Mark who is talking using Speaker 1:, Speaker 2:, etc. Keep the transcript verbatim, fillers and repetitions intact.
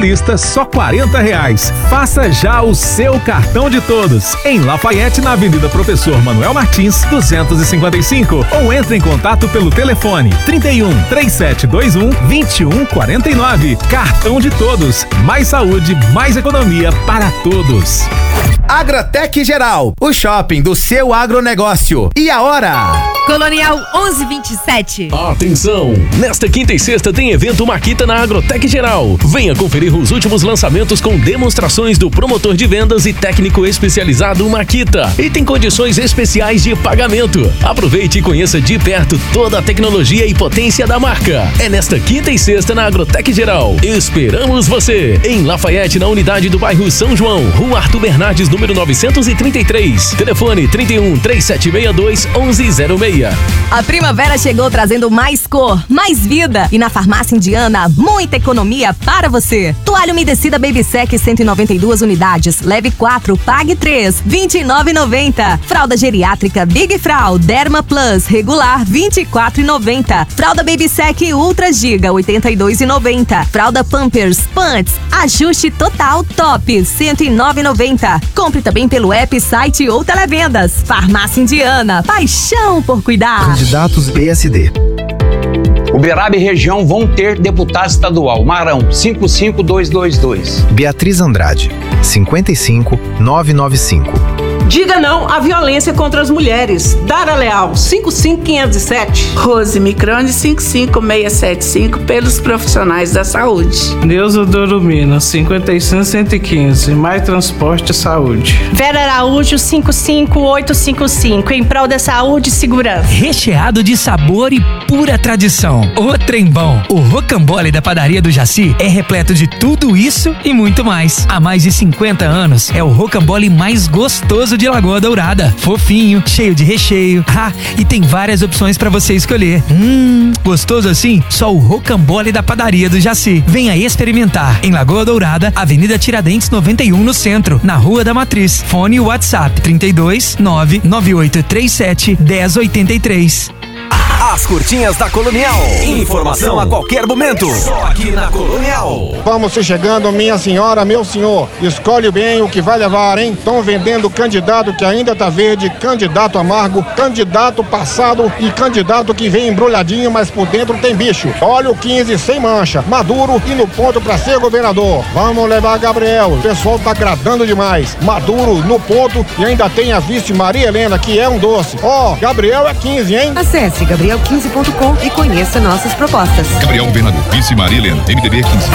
Speaker 1: Lista só quarenta reais. Faça já o seu cartão de todos em Lafayette, na Avenida Professor Manuel Martins, duzentos e cinquenta e cinco, ou entre em contato pelo telefone trinta e um, trinta e sete vinte e um, vinte e um quarenta e nove. Cartão de todos. Mais saúde, mais economia para todos.
Speaker 2: Agrotec Geral, o shopping do seu agronegócio. E a hora?
Speaker 3: Colonial onze vinte e sete.
Speaker 4: Atenção! Nesta quinta e sexta tem evento Maquita na Agrotec Geral. Venha conferir os últimos lançamentos com demonstrações do promotor de vendas e técnico especializado Maquita. E tem condições especiais de pagamento. Aproveite e conheça de perto toda a tecnologia e potência da marca. É nesta quinta e sexta na Agrotec Geral. Esperamos você! Em Lafayette, na unidade do bairro São João, Rua Arthur Bernardes, número novecentos e trinta e três. Telefone trinta e um, trinta e sete sessenta e dois, onze zero seis.
Speaker 3: A primavera chegou trazendo mais cor, mais vida. E na Farmácia Indiana, muita economia para você. Toalha umedecida Baby Sec cento e noventa e duas unidades. Leve quatro, pague três. vinte e nove reais e noventa centavos. Fralda geriátrica Big Frau Derma Plus regular vinte e quatro reais e noventa centavos. Fralda Baby Sec Ultra Giga oitenta e dois reais e noventa centavos. Fralda Pampers Pants Ajuste Total Top cento e nove reais e noventa centavos. Compre também pelo app, site ou televendas. Farmácia Indiana, paixão por cuidar.
Speaker 5: Candidatos P S D.
Speaker 6: Uberaba e região vão ter deputado estadual. Marão, cinco cinco dois dois dois.
Speaker 5: Beatriz Andrade, cinquenta e cinco, novecentos e noventa e cinco.
Speaker 7: Diga não à violência contra as mulheres. Dara Leal, cinco cinco quinhentos e sete.
Speaker 8: Rose Microne, cinco cinco seis sete cinco, pelos profissionais da saúde.
Speaker 9: Neuza Dorumina, cinquenta e cinco, cento e quinze, Mais Transporte e Saúde.
Speaker 10: Vera Araújo, cinco cinco oito cinco cinco, em prol da saúde e segurança.
Speaker 11: Recheado de sabor e pura tradição. O trembão. O rocambole da padaria do Jaci é repleto de tudo isso e muito mais. Há mais de cinquenta anos, é o rocambole mais gostoso de Lagoa Dourada. Fofinho, cheio de recheio. Ah, e tem várias opções pra você escolher. Hum, gostoso assim? Só o rocambole da padaria do Jaci. Venha experimentar. Em Lagoa Dourada, Avenida Tiradentes noventa e um, no centro, na Rua da Matriz. Fone WhatsApp trinta e dois, nove nove oito três sete, um zero oito três.
Speaker 2: As curtinhas da Colonial. Informação a qualquer momento. Só aqui na Colonial.
Speaker 12: Vamos se chegando, minha senhora, meu senhor. Escolhe bem o que vai levar, hein? Estão vendendo candidato que ainda tá verde, candidato amargo, candidato passado e candidato que vem embrulhadinho, mas por dentro tem bicho. Olha o quinze sem mancha, maduro e no ponto pra ser governador. Vamos levar Gabriel. O pessoal tá agradando demais. Maduro no ponto e ainda tem a vice Maria Helena, que é um doce. Ó, oh, Gabriel é quinze, hein?
Speaker 13: Acesse gabriel quinze ponto com e conheça nossas propostas.
Speaker 14: Gabriel Governador, vice Maria Helena, M D B quinze.